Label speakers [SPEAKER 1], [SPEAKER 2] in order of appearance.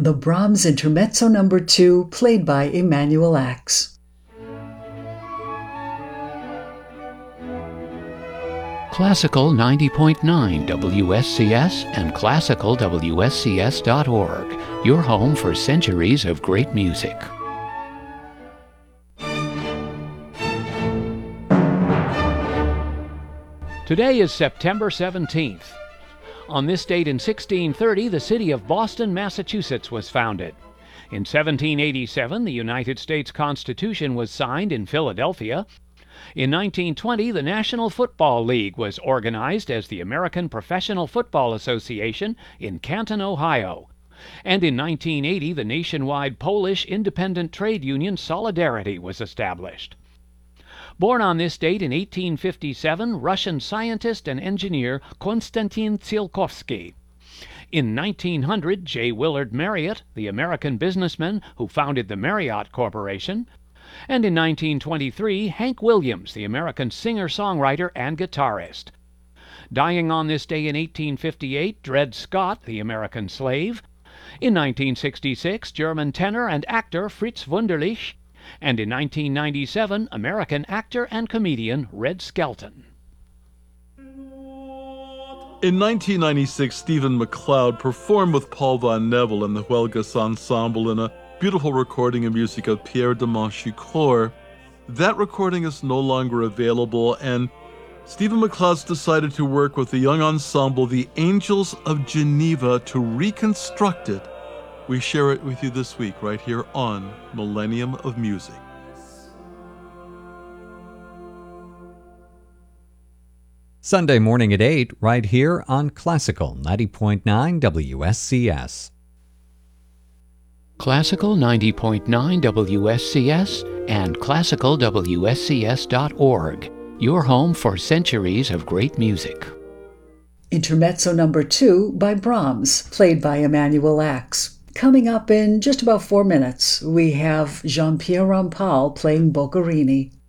[SPEAKER 1] the Brahms Intermezzo No. 2, played by Emanuel Ax.
[SPEAKER 2] Classical 90.9 WSCS and classicalwscs.org, your home for centuries of great music. Today is September 17th. On this date in 1630, the city of Boston, Massachusetts was founded. In 1787, the United States Constitution was signed in Philadelphia. In 1920, the National Football League was organized as the American Professional Football Association in Canton, Ohio. And in 1980, the nationwide Polish independent trade union Solidarity was established. Born on this date in 1857, Russian scientist and engineer Konstantin Tsiolkovsky. In 1900, J. Willard Marriott, the American businessman who founded the Marriott Corporation. And in 1923, Hank Williams, the American singer-songwriter and guitarist. Dying on this day in 1858, Dred Scott, the American slave. In 1966, German tenor and actor Fritz Wunderlich. And in 1997, American actor and comedian Red Skelton.
[SPEAKER 3] In 1996, Stephen McLeod performed with Paul Von Neville and the Huelgas Ensemble in a beautiful recording of music of Pierre de Manchicourt. That recording is no longer available, and Stephen McLeod's decided to work with the young ensemble, the Angels of Geneva, to reconstruct it. We share it with you this week right here on Millennium of Music.
[SPEAKER 4] Sunday morning at 8, right here on Classical 90.9 WSCS.
[SPEAKER 2] Classical 90.9 WSCS and classicalwscs.org, your home for centuries of great music.
[SPEAKER 1] Intermezzo No. 2 by Brahms, played by Emanuel Ax. Coming up in just about 4 minutes, we have Jean-Pierre Rampal playing Boccherini.